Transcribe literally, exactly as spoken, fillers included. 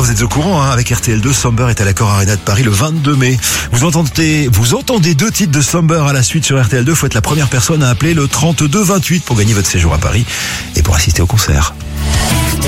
vous êtes au courant, hein, avec R T L deux, Somber est à l'Accor Arena de Paris le vingt-deux mai. Vous entendez, vous entendez deux titres de Somber à la suite sur R T L deux. Faut être la première personne à appeler le trente-deux vingt-huit pour gagner votre séjour à Paris et pour assister au concert.